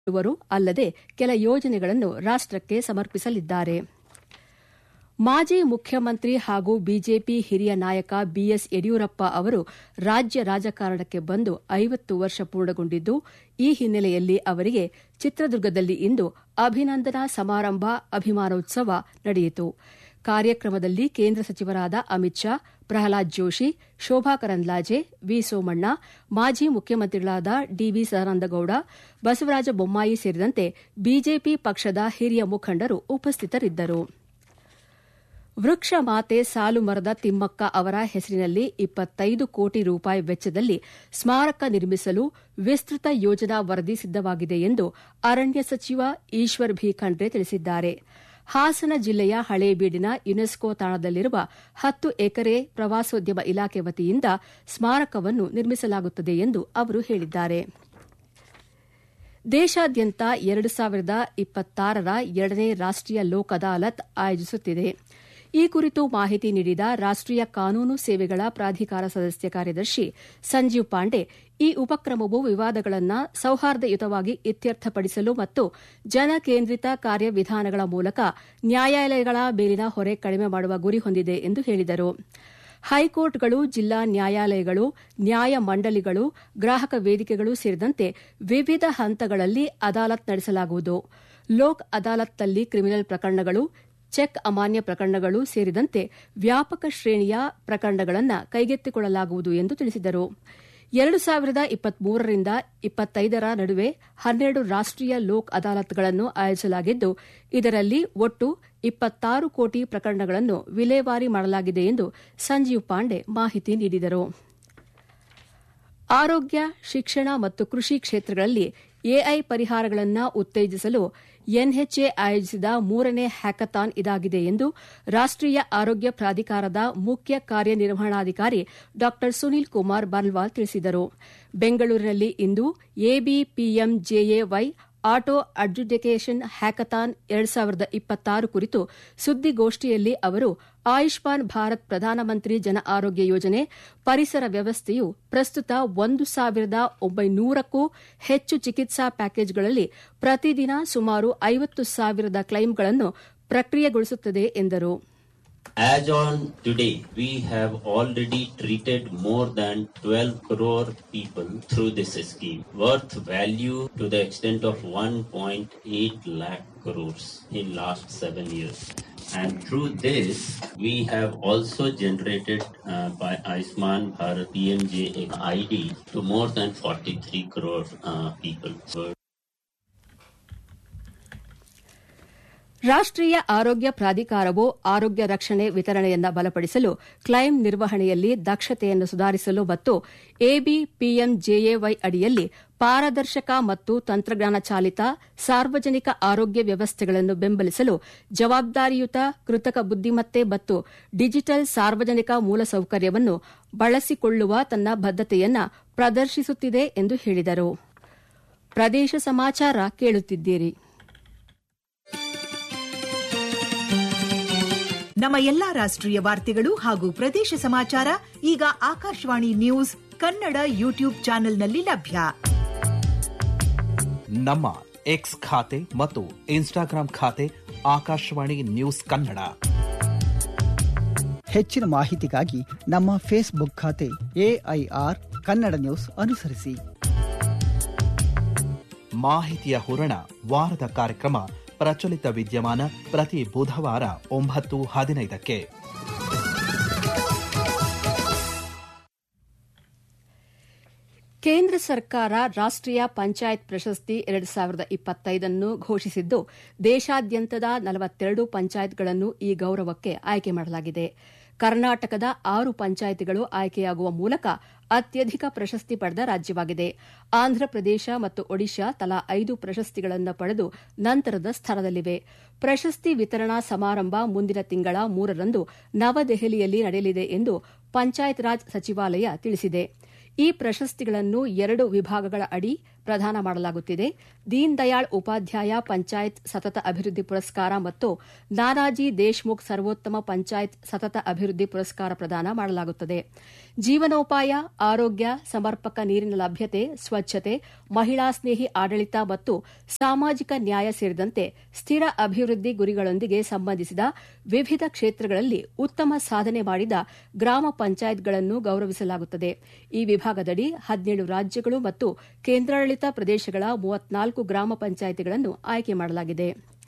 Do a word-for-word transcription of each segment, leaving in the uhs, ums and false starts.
ವರು ಅಲ್ಲದೆ ಕೆಲ ಯೋಜನೆಗಳನ್ನು ರಾಷ್ಟಕ್ಕೆ ಸಮರ್ಪಿಸಲಿದ್ದಾರೆ. ಮಾಜಿ ಮುಖ್ಯಮಂತ್ರಿ ಹಾಗೂ ಬಿಜೆಪಿ ಹಿರಿಯ ನಾಯಕ ಬಿಎಸ್ ಯಡಿಯೂರಪ್ಪ ಅವರು ರಾಜ್ಯ ರಾಜಕಾರಣಕ್ಕೆ ಬಂದು ಐವತ್ತು ವರ್ಷ ಪೂರ್ಣಗೊಂಡಿದ್ದು, ಈ ಹಿನ್ನೆಲೆಯಲ್ಲಿ ಅವರಿಗೆ ಚಿತ್ರದುರ್ಗದಲ್ಲಿ ಇಂದು ಅಭಿನಂದನಾ ಸಮಾರಂಭ, ಅಭಿಮಾನೋತ್ಸವ ನಡೆಯಿತು. ಕಾರ್ಯಕ್ರಮದಲ್ಲಿ ಕೇಂದ್ರ ಸಚಿವರಾದ ಅಮಿತ್ ಶಾ, ಪ್ರಹ್ಲಾದ್ ಜೋಶಿ, ಶೋಭಾ ಕರಂದ್ಲಾಜೆ, ವಿ ಸೋಮಣ್ಣ, ಮಾಜಿ ಮುಖ್ಯಮಂತ್ರಿಗಳಾದ ಡಿವಿ ಸದಾನಂದಗೌಡ, ಬಸವರಾಜ ಬೊಮ್ಮಾಯಿ ಸೇರಿದಂತೆ ಬಿಜೆಪಿ ಪಕ್ಷದ ಹಿರಿಯ ಮುಖಂಡರು ಉಪಸ್ಥಿತರಿದ್ದರು. ವೃಕ್ಷ ಮಾತೆ ಸಾಲು ಮರದ ತಿಮ್ಮಕ್ಕ ಅವರ ಹೆಸರಿನಲ್ಲಿ ಇಪ್ಪತ್ತೈದು ಕೋಟಿ ರೂಪಾಯಿ ವೆಚ್ಚದಲ್ಲಿ ಸ್ಮಾರಕ ನಿರ್ಮಿಸಲು ವಿಸ್ತೃತ ಯೋಜನಾ ವರದಿ ಸಿದ್ದವಾಗಿದೆ ಎಂದು ಅರಣ್ಯ ಸಚಿವ ಈಶ್ವರ್ ಭಿ ಖಂಡ್ರೆ ತಿಳಿಸಿದ್ದಾರೆ. ಹಾಸನ ಜಿಲ್ಲೆಯ ಹಳೇಬೀಡಿನ ಯುನೆಸ್ಕೋ ತಾಣದಲ್ಲಿರುವ ಹತ್ತು ಎಕರೆ ಪ್ರವಾಸೋದ್ಯಮ ಇಲಾಖೆ ವತಿಯಿಂದ ಸ್ಮಾರಕವನ್ನು ನಿರ್ಮಿಸಲಾಗುತ್ತದೆ ಎಂದು ಅವರು ಹೇಳಿದ್ದಾರೆ. ದೇಶಾದ್ಯಂತ ಎರಡು ಸಾವಿರದ ಇಪ್ಪತ್ತಾರರ ಎರಡನೇ ರಾಷ್ಟೀಯ ಲೋಕ್ ಅದಾಲತ್ ಆಯೋಜಿಸುತ್ತಿದೆ. ಈ ಕುರಿತು ಮಾಹಿತಿ ನೀಡಿದ ರಾಷ್ಟೀಯ ಕಾನೂನು ಸೇವೆಗಳ ಪ್ರಾಧಿಕಾರ ಸದಸ್ಯ ಕಾರ್ಯದರ್ಶಿ ಸಂಜೀವ್ ಪಾಂಡೆ, ಈ ಉಪಕ್ರಮವು ವಿವಾದಗಳನ್ನು ಸೌಹಾರ್ದಯುತವಾಗಿ ಇತ್ಯರ್ಥಪಡಿಸಲು ಮತ್ತು ಜನಕೇಂದ್ರಿತ ಕಾರ್ಯವಿಧಾನಗಳ ಮೂಲಕ ನ್ಯಾಯಾಲಯಗಳ ಮೇಲಿನ ಹೊರೆ ಕಡಿಮೆ ಮಾಡುವ ಗುರಿ ಹೊಂದಿದೆ ಎಂದು ಹೇಳಿದರು. ಹೈಕೋರ್ಟ್ಗಳು, ಜಿಲ್ಲಾ ನ್ಯಾಯಾಲಯಗಳು, ನ್ಯಾಯ ಮಂಡಳಿಗಳು, ಗ್ರಾಹಕ ವೇದಿಕೆಗಳು ಸೇರಿದಂತೆ ವಿವಿಧ ಹಂತಗಳಲ್ಲಿ ಅದಾಲತ್ ನಡೆಸಲಾಗುವುದು. ಲೋಕ್ ಅದಾಲತ್ನಲ್ಲಿ ಕ್ರಿಮಿನಲ್ ಪ್ರಕರಣಗಳು, ಚೆಕ್ ಅಮಾನ್ಯ ಪ್ರಕರಣಗಳು ಸೇರಿದಂತೆ ವ್ಯಾಪಕ ಶ್ರೇಣಿಯ ಪ್ರಕರಣಗಳನ್ನು ಕೈಗೆತ್ತಿಕೊಳ್ಳಲಾಗುವುದು ಎಂದು ತಿಳಿಸಿದರು. ಎರಡು ಸಾವಿರದ ಇಪ್ಪತ್ಮೂರರಿಂದ ಇಪ್ಪತ್ತೈದರ ನಡುವೆ ಹನ್ನೆರಡು ರಾಷ್ಟೀಯ ಲೋಕ್ ಅದಾಲತ್ಗಳನ್ನು ಆಯೋಜಿಸಲಾಗಿದ್ದು, ಇದರಲ್ಲಿ ಒಟ್ಟು ಇಪ್ಪತ್ತಾರು ಕೋಟಿ ಪ್ರಕರಣಗಳನ್ನು ವಿಲೇವಾರಿ ಮಾಡಲಾಗಿದೆ ಎಂದು ಸಂಜೀವ್ ಪಾಂಡೆ ಮಾಹಿತಿ ನೀಡಿದರು. ಆರೋಗ್ಯ, ಶಿಕ್ಷಣ ಮತ್ತು ಕೃಷಿ ಕ್ಷೇತ್ರಗಳಲ್ಲಿ ಎಐ ಪರಿಹಾರಗಳನ್ನು ಉತ್ತೇಜಿಸಲು ಎನ್ಎಚ್ಎ ಆಯೋಜಿಸಿದ ಮೂರನೇ ಹ್ಯಾಕಥಾನ್ ಇದಾಗಿದೆ ಎಂದು ರಾಷ್ಟೀಯ ಆರೋಗ್ಯ ಪ್ರಾಧಿಕಾರದ ಮುಖ್ಯ ಕಾರ್ಯನಿರ್ವಹಣಾಧಿಕಾರಿ ಡಾ ಸುನೀಲ್ ಕುಮಾರ್ ಬರ್ನ್ವಾಲ್ ತಿಳಿಸಿದರು. ಬೆಂಗಳೂರಿನಲ್ಲಿ ಇಂದು ಎಬಿಪಿಎಂಜೆಎವೈ ಆಟೋ ಅಡ್ಜುಡಿಕೇಷನ್ ಹ್ಯಾಕಥಾನ್ ಎರಡು ಸಾವಿರದ ಇಪ್ಪತ್ತಾರು ಕುರಿತು ಸುದ್ದಿಗೋಷ್ಠಿಯಲ್ಲಿ ಅವರು ಆಯುಷ್ಮಾನ್ ಭಾರತ್ ಪ್ರಧಾನಮಂತ್ರಿ ಜನ ಆರೋಗ್ಯ ಯೋಜನೆ ಪರಿಸರ ವ್ಯವಸ್ಥೆಯು ಪ್ರಸ್ತುತ ಒಂದು ಸಾವಿರದ ಒಂಬೈನೂರಕ್ಕೂ ಹೆಚ್ಚು ಚಿಕಿತ್ಸಾ ಪ್ಯಾಕೇಜ್ಗಳಲ್ಲಿ ಪ್ರತಿದಿನ ಸುಮಾರು ಐವತ್ತು ಸಾವಿರದ ಕ್ಲೈಮ್ಗಳನ್ನು ಪ್ರಕ್ರಿಯೆಗೊಳಿಸುತ್ತದೆ ಎಂದರು. As on today, we have already treated more than twelve crore people through this scheme, worth value to the extent of one point eight lakh crores in last seven years. And through this, we have also generated uh, by Ayushman Bharat P M J A I D to more than forty-three crore uh, people. So, ರಾಷ್ಟೀಯ ಆರೋಗ್ಯ ಪ್ರಾಧಿಕಾರವು ಆರೋಗ್ಯ ರಕ್ಷಣೆ ವಿತರಣೆಯನ್ನು ಬಲಪಡಿಸಲು, claim ನಿರ್ವಹಣೆಯಲ್ಲಿ ದಕ್ಷತೆಯನ್ನು ಸುಧಾರಿಸಲು ಮತ್ತು ಎಬಿಪಿಎಂಜೆಎವೈ ಅಡಿಯಲ್ಲಿ ಪಾರದರ್ಶಕ ಮತ್ತು ತಂತ್ರಜ್ಞಾನ ಚಾಲಿತ ಸಾರ್ವಜನಿಕ ಆರೋಗ್ಯ ವ್ಯವಸ್ಥೆಗಳನ್ನು ಬೆಂಬಲಿಸಲು ಜವಾಬ್ದಾರಿಯುತ ಕೃತಕ ಬುದ್ದಿಮತ್ತೆ ಮತ್ತು ಡಿಜಿಟಲ್ ಸಾರ್ವಜನಿಕ ಮೂಲಸೌಕರ್ಯವನ್ನು ಬಳಸಿಕೊಳ್ಳುವ ತನ್ನ ಬದ್ಧತೆಯನ್ನು ಪ್ರದರ್ಶಿಸುತ್ತಿದೆ ಎಂದು ಹೇಳಿದರು. ಪ್ರದೇಶ ಸಮಾಚಾರ ಕೇಳುತ್ತಿದ್ದೀರಿ. ನಮ್ಮ ಎಲ್ಲಾ ರಾಷ್ಟ್ರೀಯ ವಾರ್ತೆಗಳು ಹಾಗೂ ಪ್ರದೇಶ ಸಮಾಚಾರ ಈಗ ಆಕಾಶವಾಣಿ ನ್ಯೂಸ್ ಕನ್ನಡ ಯೂಟ್ಯೂಬ್ ಚಾನೆಲ್ನಲ್ಲಿ ಲಭ್ಯ. ನಮ್ಮ ಎಕ್ಸ್ ಖಾತೆ ಮತ್ತು ಇನ್ಸ್ಟಾಗ್ರಾಂ ಖಾತೆ ಆಕಾಶವಾಣಿ ನ್ಯೂಸ್ ಕನ್ನಡ. ಹೆಚ್ಚಿನ ಮಾಹಿತಿಗಾಗಿ ನಮ್ಮ ಫೇಸ್ಬುಕ್ ಖಾತೆ ಎಐಆರ್ ಕನ್ನಡ ನ್ಯೂಸ್ ಅನುಸರಿಸಿ. ಮಾಹಿತಿಯ ಹೂರಣ ವಾರದ ಕಾರ್ಯಕ್ರಮ ಪ್ರಚಲಿತ ವಿದ್ಯಮಾನ ಪ್ರತಿ ಬುಧವಾರ ಒಂಬತ್ತು ಹದಿನೈದಕ್ಕೆ. ಕೇಂದ್ರ ಸರ್ಕಾರ ರಾಷ್ಟೀಯ ಪಂಚಾಯತ್ ಪ್ರಶಸ್ತಿ ಎರಡು ಸಾವಿರದ ಇಪ್ಪತ್ತೈದನ್ನು ಘೋಷಿಸಿದ್ದು, ದೇಶಾದ್ಯಂತದ ನಲವತ್ತೆರಡು ಪಂಚಾಯತ್ಗಳನ್ನು ಈ ಗೌರವಕ್ಕೆ ಆಯ್ಕೆ ಮಾಡಲಾಗಿದೆ. ಕರ್ನಾಟಕದ ಆರು ಪಂಚಾಯಿತಿಗಳು ಆಯ್ಕೆಯಾಗುವ ಮೂಲಕ ಅತ್ಯಧಿಕ ಪ್ರಶಸ್ತಿ ಪಡೆದ ರಾಜ್ಯವಾಗಿದೆ. ಆಂಧ್ರಪ್ರದೇಶ ಮತ್ತು ಒಡಿಶಾ ತಲಾ ಐದು ಪ್ರಶಸ್ತಿಗಳನ್ನು ಪಡೆದು ನಂತರದ ಸ್ಥಾನದಲ್ಲಿವೆ. ಪ್ರಶಸ್ತಿ ವಿತರಣಾ ಸಮಾರಂಭ ಮುಂದಿನ ತಿಂಗಳ ಮೂರರಂದು ನವದೆಹಲಿಯಲ್ಲಿ ನಡೆಯಲಿದೆ ಎಂದು ಪಂಚಾಯತ್ ರಾಜ್ ಸಚಿವಾಲಯ ತಿಳಿಸಿದೆ. ಈ ಪ್ರಶಸ್ತಿಗಳನ್ನು ಎರಡು ವಿಭಾಗಗಳ ಅಡಿ ಪ್ರದಾನ ಮಾಡಲಾಗುತ್ತಿದೆ. ದೀನ್ ದಯಾಳ್ ಉಪಾಧ್ಯಾಯ ಪಂಚಾಯತ್ ಸತತ ಅಭಿವೃದ್ಧಿ ಪುರಸ್ಕಾರ ಮತ್ತು ನಾನಾಜಿ ದೇಶ್ಮುಖ್ ಸರ್ವೋತ್ತಮ ಪಂಚಾಯತ್ ಸತತ ಅಭಿವೃದ್ಧಿ ಪುರಸ್ಕಾರ ಪ್ರದಾನ ಮಾಡಲಾಗುತ್ತದೆ. ಜೀವನೋಪಾಯ, ಆರೋಗ್ಯ, ಸಮರ್ಪಕ ನೀರಿನ ಲಭ್ಯತೆ, ಸ್ವಚ್ಛತೆ, ಮಹಿಳಾ ಸ್ನೇಹಿ ಆಡಳಿತ ಮತ್ತು ಸಾಮಾಜಿಕ ನ್ಯಾಯ ಸೇರಿದಂತೆ ಸ್ಥಿರ ಅಭಿವೃದ್ಧಿ ಗುರಿಗಳೊಂದಿಗೆ ಸಂಬಂಧಿಸಿದ ವಿವಿಧ ಕ್ಷೇತ್ರಗಳಲ್ಲಿ ಉತ್ತಮ ಸಾಧನೆ ಮಾಡಿದ ಗ್ರಾಮ ಪಂಚಾಯತ್ಗಳನ್ನು ಗೌರವಿಸಲಾಗುತ್ತದೆ. ಈ ವಿಭಾಗದಡಿ ಹದಿನೇಳು ರಾಜ್ಯಗಳು ಮತ್ತು ಕೇಂದ್ರಾಡಳಿತ ಪ್ರದೇಶಗಳ ಮೂವತ್ನಾಲ್ಕು ಗ್ರಾಮ ಪಂಚಾಯಿತಿಗಳನ್ನು ಆಯ್ಕೆ ಮಾಡಲಾಗಿದೆ.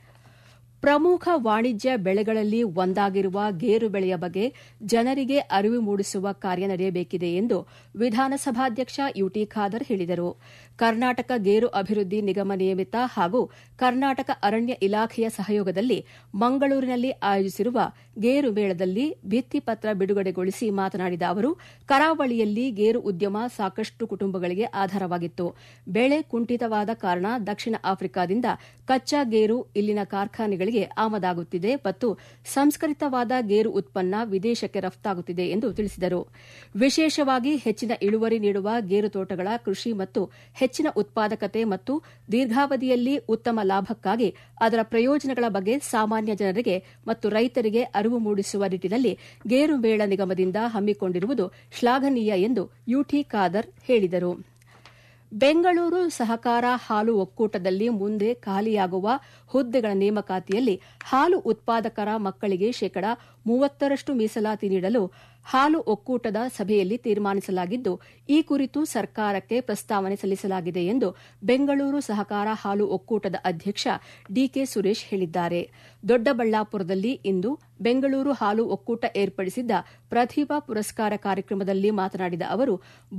ಪ್ರಮುಖ ವಾಣಿಜ್ಯ ಬೆಳೆಗಳಲ್ಲಿ ಒಂದಾಗಿರುವ ಗೇರು ಬೆಳೆಯ ಬಗ್ಗೆ ಜನರಿಗೆ ಅರಿವು ಮೂಡಿಸುವ ಕಾರ್ಯ ನಡೆಯಬೇಕಿದೆ ಎಂದು ವಿಧಾನಸಭಾಧ್ಯಕ್ಷ ಯುಟಿ ಖಾದರ್ ಹೇಳಿದರು. ಕರ್ನಾಟಕ ಗೇರು ಅಭಿವೃದ್ಧಿ ನಿಗಮ ನಿಯಮಿತ ಹಾಗೂ ಕರ್ನಾಟಕ ಅರಣ್ಯ ಇಲಾಖೆಯ ಸಹಯೋಗದಲ್ಲಿ ಮಂಗಳೂರಿನಲ್ಲಿ ಆಯೋಜಿಸಿರುವ ಗೇರು ಮೇಳದಲ್ಲಿ ಭಿತ್ತಿಪತ್ರ ಬಿಡುಗಡೆಗೊಳಿಸಿ ಮಾತನಾಡಿದ ಅವರು, ಕರಾವಳಿಯಲ್ಲಿ ಗೇರು ಉದ್ಯಮ ಸಾಕಷ್ಟು ಕುಟುಂಬಗಳಿಗೆ ಆಧಾರವಾಗಿತ್ತು. ಬೆಳೆ ಕುಂಠಿತವಾದ ಕಾರಣ ದಕ್ಷಿಣ ಆಫ್ರಿಕಾದಿಂದ ಕಚ್ಚಾ ಗೇರು ಇಲ್ಲಿನ ಕಾರ್ಖಾನೆಗಳಿಗೆ ಆಮದಾಗುತ್ತಿದೆ ಮತ್ತು ಸಂಸ್ಕರಿತವಾದ ಗೇರು ಉತ್ಪನ್ನ ವಿದೇಶಕ್ಕೆ ರಫ್ತಾಗುತ್ತಿದೆ ಎಂದು ತಿಳಿಸಿದರು. ವಿಶೇಷವಾಗಿ ಹೆಚ್ಚಿನ ಇಳುವರಿ ನೀಡುವ ಗೇರು ತೋಟಗಳ ಕೃಷಿ ಮತ್ತು ಹೆಚ್ಚಿನ ಉತ್ಪಾದಕತೆ ಮತ್ತು ದೀರ್ಘಾವಧಿಯಲ್ಲಿ ಉತ್ತಮ ಲಾಭಕ್ಕಾಗಿ ಅದರ ಪ್ರಯೋಜನಗಳ ಬಗ್ಗೆ ಸಾಮಾನ್ಯ ಜನರಿಗೆ ಮತ್ತು ರೈತರಿಗೆ ಅರಿವು ಮೂಡಿಸುವ ನಿಟ್ಟಿನಲ್ಲಿ ಗೇರು ಮೇಳ ನಿಗಮದಿಂದ ಹಮ್ಮಿಕೊಂಡಿರುವುದು ಶ್ಲಾಘನೀಯ ಎಂದು ಯುಟಿ ಖಾದರ್ ಹೇಳಿದರು. ಬೆಂಗಳೂರು ಸಹಕಾರ ಹಾಲು ಒಕ್ಕೂಟದಲ್ಲಿ ಮುಂದೆ ಖಾಲಿಯಾಗುವ ಹುದ್ದೆಗಳ ನೇಮಕಾತಿಯಲ್ಲಿ ಹಾಲು ಉತ್ಪಾದಕರ ಮಕ್ಕಳಿಗೆ ಶೇಕಡಾ ಮೂವತ್ತರಷ್ಟು ಮೀಸಲಾತಿ ನೀಡಲು ಹಾಲು ಒಕ್ಕೂಟದ ಸಭೆಯಲ್ಲಿ ತೀರ್ಮಾನಿಸಲಾಗಿದ್ದು, ಈ ಕುರಿತು ಸರ್ಕಾರಕ್ಕೆ ಪ್ರಸ್ತಾವನೆ ಸಲ್ಲಿಸಲಾಗಿದೆ ಎಂದು ಬೆಂಗಳೂರು ಸಹಕಾರ ಹಾಲು ಒಕ್ಕೂಟದ ಅಧ್ಯಕ್ಷ ಡಿಕೆ ಸುರೇಶ್ ಹೇಳಿದ್ದಾರೆ. ದೊಡ್ಡಬಳ್ಳಾಪುರದಲ್ಲಿ ಇಂದು ಬೆಂಗಳೂರು ಹಾಲು ಒಕ್ಕೂಟ ಏರ್ಪಡಿಸಿದ್ದ ಪ್ರತಿಭಾ ಪುರಸ್ಕಾರ ಕಾರ್ಯಕ್ರಮದಲ್ಲಿ ಮಾತನಾಡಿದ ಅವರು,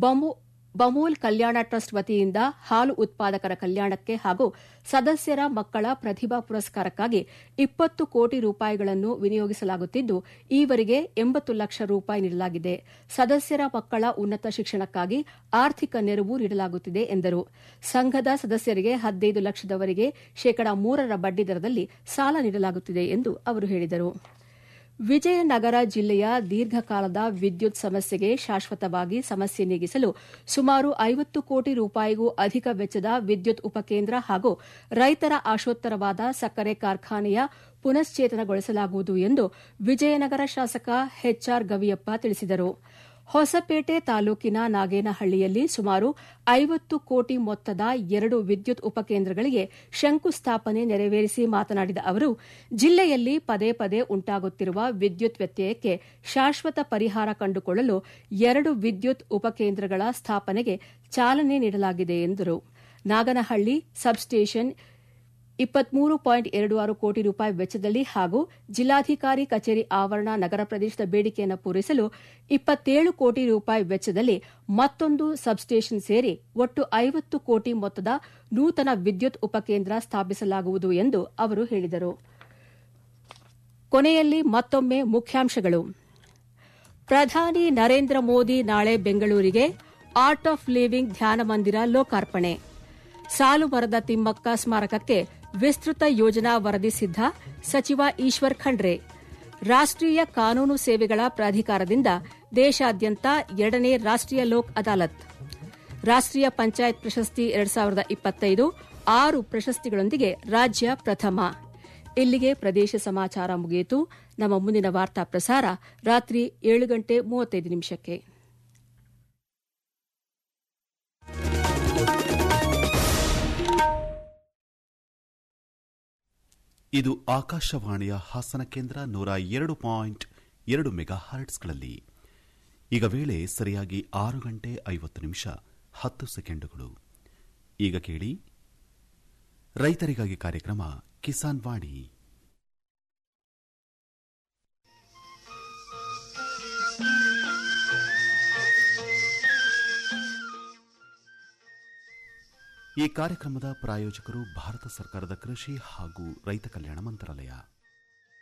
ಬಮೂಲ್ ಕಲ್ಯಾಣ ಟ್ರಸ್ಟ್ ವತಿಯಿಂದ ಹಾಲು ಉತ್ಪಾದಕರ ಕಲ್ಯಾಣಕ್ಕೆ ಹಾಗೂ ಸದಸ್ಯರ ಮಕ್ಕಳ ಪ್ರತಿಭಾ ಪುರಸ್ಕಾರಕ್ಕಾಗಿ ಇಪ್ಪತ್ತು ಕೋಟಿ ರೂಪಾಯಿಗಳನ್ನು ವಿನಿಯೋಗಿಸಲಾಗುತ್ತಿದ್ದು, ಈವರೆಗೆ ಎಂಬತ್ತು ಲಕ್ಷ ರೂಪಾಯಿ ನೀಡಲಾಗಿದೆ. ಸದಸ್ಯರ ಮಕ್ಕಳ ಉನ್ನತ ಶಿಕ್ಷಣಕ್ಕಾಗಿ ಆರ್ಥಿಕ ನೆರವು ನೀಡಲಾಗುತ್ತಿದೆ ಎಂದರು. ಸಂಘದ ಸದಸ್ಯರಿಗೆ ಹದಿನೈದು ಲಕ್ಷದವರೆಗೆ ಶೇಕಡಾ ಮೂರರ ಬಡ್ಡಿ ದರದಲ್ಲಿ ಸಾಲ ನೀಡಲಾಗುತ್ತಿದೆ ಎಂದು ಅವರು ಹೇಳಿದರು. ವಿಜಯನಗರ ಜಿಲ್ಲೆಯ ದೀರ್ಘಕಾಲದ ವಿದ್ಯುತ್ ಸಮಸ್ಯೆಗೆ ಶಾಶ್ವತವಾಗಿ ಸಮಸ್ಯೆ ನೀಗಿಸಲು ಸುಮಾರು ಐವತ್ತು ಕೋಟಿ ರೂಪಾಯಿಗೂ ಅಧಿಕ ವೆಚ್ಚದ ವಿದ್ಯುತ್ ಉಪಕೇಂದ್ರ ಹಾಗೂ ರೈತರ ಆಶೋತ್ತರವಾದ ಸಕ್ಕರೆ ಕಾರ್ಖಾನೆಯ ಪುನಶ್ಚೇತನಗೊಳಿಸಲಾಗುವುದು ಎಂದು ವಿಜಯನಗರ ಶಾಸಕ ಎಚ್ಆರ್ ಗವಿಯಪ್ಪ ತಿಳಿಸಿದರು. ಹೊಸಪೇಟೆ ತಾಲೂಕಿನ ನಾಗೇನಹಳ್ಳಿಯಲ್ಲಿ ಸುಮಾರು ಐವತ್ತು ಕೋಟಿ ಮೊತ್ತದ ಎರಡು ವಿದ್ಯುತ್ ಉಪಕೇಂದ್ರಗಳಿಗೆ ಶಂಕುಸ್ಥಾಪನೆ ನೆರವೇರಿಸಿ ಮಾತನಾಡಿದ ಅವರು, ಜಿಲ್ಲೆಯಲ್ಲಿ ಪದೇ ಪದೇ ಉಂಟಾಗುತ್ತಿರುವ ವಿದ್ಯುತ್ ವ್ಯತ್ಯಯಕ್ಕೆ ಶಾಶ್ವತ ಪರಿಹಾರ ಕಂಡುಕೊಳ್ಳಲು ಎರಡು ವಿದ್ಯುತ್ ಉಪಕೇಂದ್ರಗಳ ಸ್ಥಾಪನೆಗೆ ಚಾಲನೆ ನೀಡಲಾಗಿದೆ ಎಂದರು. ನಾಗನಹಳ್ಳಿ ಸಬ್ಸ್ಟೇಷನ್ ಇಪ್ಪತ್ಮೂರು ಪಾಯಿಂಟ್ ಎರಡು ಆರು ಕೋಟಿ ರೂಪಾಯಿ ವೆಚ್ಚದಲ್ಲಿ ಹಾಗೂ ಜಿಲ್ಲಾಧಿಕಾರಿ ಕಚೇರಿ ಆವರಣ ನಗರ ಪ್ರದೇಶದ ಬೇಡಿಕೆಯನ್ನು ಪೂರೈಸಲು ಇಪ್ಪತ್ತೇಳು ಕೋಟಿ ರೂಪಾಯಿ ವೆಚ್ಚದಲ್ಲಿ ಮತ್ತೊಂದು ಸಬ್ಸ್ಟೇಷನ್ ಸೇರಿ ಒಟ್ಟು ಐವತ್ತು ಕೋಟಿ ಮೊತ್ತದ ನೂತನ ವಿದ್ಯುತ್ ಉಪಕೇಂದ್ರ ಸ್ಥಾಪಿಸಲಾಗುವುದು ಎಂದು ಅವರು ಹೇಳಿದರು. ಕೊನೆಯಲ್ಲಿ ಮತ್ತೊಮ್ಮೆ ಮುಖ್ಯಾಂಶಗಳು. ಪ್ರಧಾನಿ ನರೇಂದ್ರ ಮೋದಿ ನಾಳೆ ಬೆಂಗಳೂರಿಗೆ ಆರ್ಟ್ ಆಫ್ ಲಿವಿಂಗ್ ಧ್ಯಾನ ಮಂದಿರ ಲೋಕಾರ್ಪಣೆ. ಸಾಲು ಮರದ ತಿಮ್ಮಕ್ಕ ಸ್ಮಾರಕಕ್ಕೆ ವಿಸ್ತೃತ ಯೋಜನಾ ವರದಿ ಸಿದ್ಧ, ಸಚಿವ ಈಶ್ವರ್ ಖಂಡ್ರೆ. ರಾಷ್ಟೀಯ ಕಾನೂನು ಸೇವೆಗಳ ಪ್ರಾಧಿಕಾರದಿಂದ ದೇಶಾದ್ಯಂತ ಎರಡನೇ ರಾಷ್ಟೀಯ ಲೋಕ್ ಅದಾಲತ್. ರಾಷ್ಟೀಯ ಪಂಚಾಯತ್ ಪ್ರಶಸ್ತಿ ಎರಡು ಸಾವಿರದ ಇಪ್ಪತ್ತೈದು ಆರು ಪ್ರಶಸ್ತಿಗಳೊಂದಿಗೆ ರಾಜ್ಯ ಪ್ರಥಮ. ಇಲ್ಲಿಗೆ ಪ್ರದೇಶ ಸಮಾಚಾರ ಮುಗಿಯಿತು. ನಮ್ಮ ಮುಂದಿನ ವಾರ್ತಾ ಪ್ರಸಾರ ರಾತ್ರಿ ಏಳು ಗಂಟೆ ಮೂವತ್ತೈದು ನಿಮಿಷಕ್ಕೆ. ಇದು ಆಕಾಶವಾಣಿಯ ಹಾಸನ ಕೇಂದ್ರ ನೂರ ಎರಡು ಪಾಯಿಂಟ್ ಎರಡು ಮೆಗಾ ಹರ್ಟ್ಸ್ಗಳಲ್ಲಿ. ಈಗ ವೇಳೆ ಸರಿಯಾಗಿ ಆರು ಗಂಟೆ ಐವತ್ತು ನಿಮಿಷ ಹತ್ತು ಸೆಕೆಂಡುಗಳು. ಈಗ ಕೇಳಿ ರೈತರಿಗಾಗಿ ಕಾರ್ಯಕ್ರಮ ಕಿಸಾನ್ ವಾಣಿ. ಈ ಕಾರ್ಯಕ್ರಮದ ಪ್ರಾಯೋಜಕರು ಭಾರತ ಸರ್ಕಾರದ ಕೃಷಿ ಹಾಗೂ ರೈತ ಕಲ್ಯಾಣ ಮಂತ್ರಾಲಯ.